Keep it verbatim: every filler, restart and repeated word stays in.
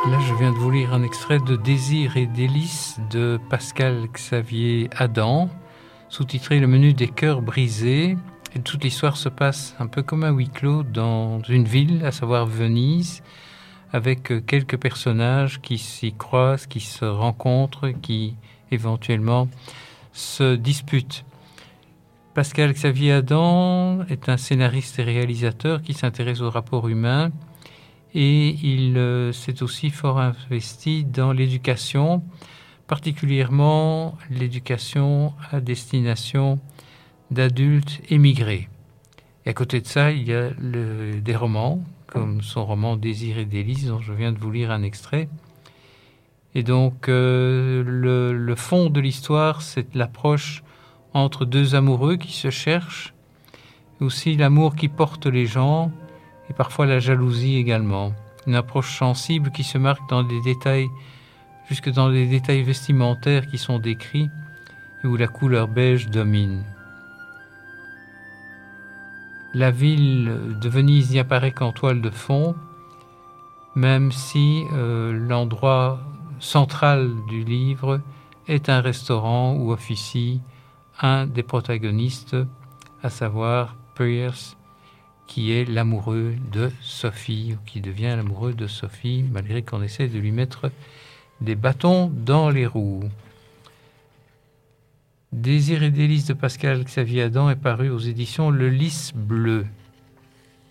Là, je viens de vous lire un extrait de Désir et délices de Pascal Xavier Adam, sous-titré Le menu des cœurs brisés. Et toute l'histoire se passe un peu comme un huis clos dans une ville, à savoir Venise, avec quelques personnages qui s'y croisent, qui se rencontrent, qui éventuellement se disputent. Pascal Xavier Adam est un scénariste et réalisateur qui s'intéresse aux rapports humains. Et il euh, s'est aussi fort investi dans l'éducation, particulièrement l'éducation à destination d'adultes émigrés. Et à côté de ça, il y a le, des romans, comme son roman Désir et délices, dont je viens de vous lire un extrait. Et donc, euh, le, le fond de l'histoire, c'est l'approche entre deux amoureux qui se cherchent, aussi l'amour qui porte les gens, et parfois la jalousie également. Une approche sensible qui se marque dans des détails, jusque dans les détails vestimentaires qui sont décrits, et où la couleur beige domine. La ville de Venise n'y apparaît qu'en toile de fond, même si euh, l'endroit central du livre est un restaurant où officie un des protagonistes, à savoir Pierce, qui est l'amoureux de Sophie, ou qui devient l'amoureux de Sophie, malgré qu'on essaie de lui mettre des bâtons dans les roues. Désir et délices de Pascal Xavier Adam est paru aux éditions Le Lys Bleu.